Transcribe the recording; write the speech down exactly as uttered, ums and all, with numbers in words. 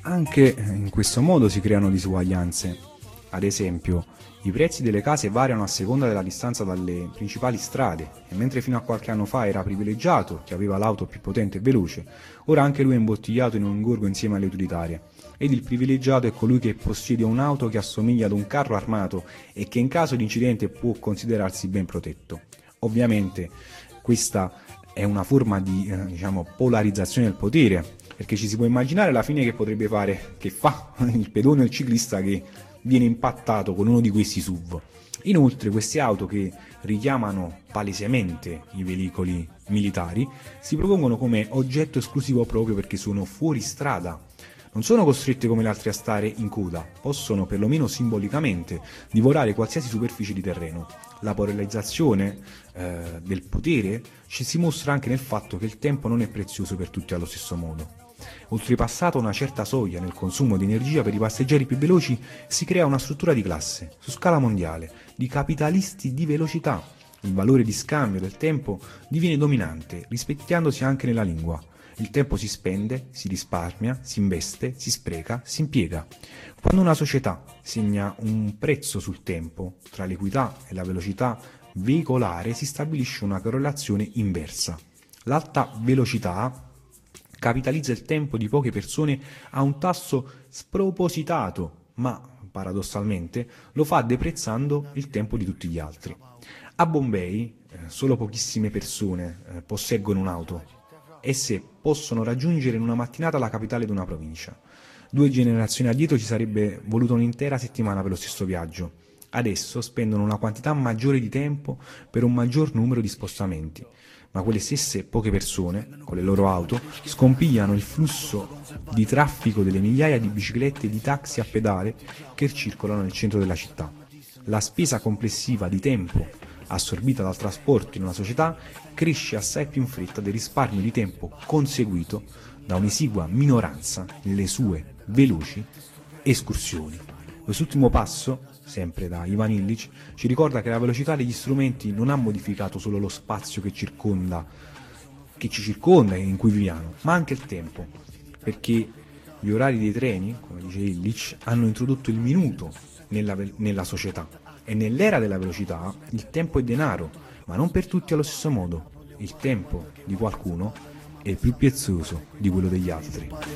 Anche in questo modo si creano disuguaglianze. Ad esempio, i prezzi delle case variano a seconda della distanza dalle principali strade e mentre fino a qualche anno fa era privilegiato chi aveva l'auto più potente e veloce, ora anche lui è imbottigliato in un ingorgo insieme alle utilitarie. Ed il privilegiato è colui che possiede un'auto che assomiglia ad un carro armato e che in caso di incidente può considerarsi ben protetto. Ovviamente questa è una forma di eh, diciamo, polarizzazione del potere, perché ci si può immaginare la fine che potrebbe fare, che fa il pedone o il ciclista che viene impattato con uno di questi S U V. Inoltre queste auto che richiamano palesemente i veicoli militari si propongono come oggetto esclusivo proprio perché sono fuori strada. Non sono costrette come le altre a stare in coda, possono perlomeno simbolicamente divorare qualsiasi superficie di terreno. La polarizzazione eh, del potere ci si mostra anche nel fatto che il tempo non è prezioso per tutti allo stesso modo. Oltrepassata una certa soglia nel consumo di energia per i passeggeri più veloci, si crea una struttura di classe, su scala mondiale, di capitalisti di velocità. Il valore di scambio del tempo diviene dominante, rispecchiandosi anche nella lingua. Il tempo si spende, si risparmia, si investe, si spreca, si impiega. Quando una società segna un prezzo sul tempo, tra l'equità e la velocità veicolare si stabilisce una correlazione inversa. L'alta velocità capitalizza il tempo di poche persone a un tasso spropositato, ma paradossalmente lo fa deprezzando il tempo di tutti gli altri. A Bombay eh, solo pochissime persone eh, posseggono un'auto. Esse possono raggiungere in una mattinata la capitale di una provincia. Due generazioni addietro ci sarebbe voluto un'intera settimana per lo stesso viaggio. Adesso spendono una quantità maggiore di tempo per un maggior numero di spostamenti, ma quelle stesse poche persone, con le loro auto, scompigliano il flusso di traffico delle migliaia di biciclette e di taxi a pedale che circolano nel centro della città. La spesa complessiva di tempo assorbita dal trasporto in una società cresce assai più in fretta del risparmio di tempo conseguito da un'esigua minoranza nelle sue veloci escursioni. Quest'ultimo passo, sempre da Ivan Illich, ci ricorda che la velocità degli strumenti non ha modificato solo lo spazio che circonda, che ci circonda e in cui viviamo, ma anche il tempo, perché gli orari dei treni, come dice Illich, hanno introdotto il minuto nella, nella società e nell'era della velocità il tempo è denaro, ma non per tutti allo stesso modo. Il tempo di qualcuno è più prezioso di quello degli altri.